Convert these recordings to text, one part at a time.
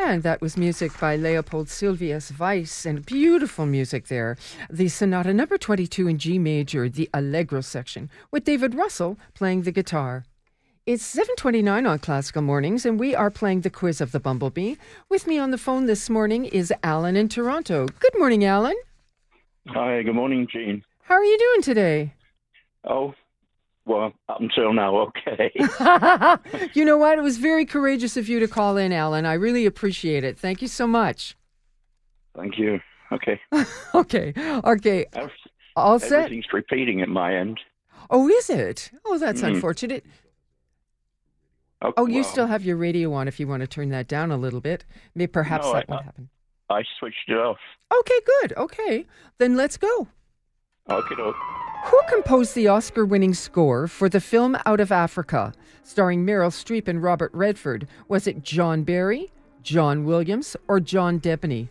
And that was music by Leopold Sylvius Weiss, and beautiful music there. The Sonata number 22 in G major, the Allegro section, with David Russell playing the guitar. It's 7:29 on Classical Mornings, and we are playing the quiz of the Bumblebee. With me on the phone this morning is Alan in Toronto. Good morning, Alan. Hi, good morning, Jean. How are you doing today? Oh, well, up until now, okay. You know what? It was very courageous of you to call in, Alan. I really appreciate it. Thank you so much. Thank you. Okay. Okay. All set? Everything's repeating at my end. Oh, is it? Oh, that's unfortunate. Oh, you well, still have your radio on if you want to turn that down a little bit. Maybe perhaps no, that won't happen. I switched it off. Okay, good. Okay. Then let's go. Okay, Who composed the Oscar-winning score for the film Out of Africa, starring Meryl Streep and Robert Redford? Was it John Barry, John Williams, or John Debney?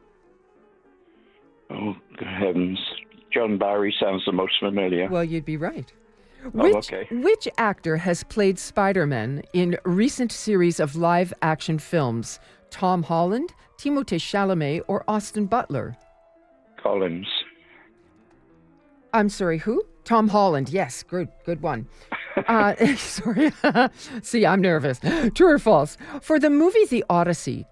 Oh, good heavens. John Barry sounds the most familiar. Well, you'd be right. Okay. Which actor has played Spider-Man in recent series of live-action films? Tom Holland, Timothée Chalamet, or Austin Butler? Collins. I'm sorry, who? Tom Holland. Yes, good one. Sorry. See, I'm nervous. True or false? For the movie The Odyssey,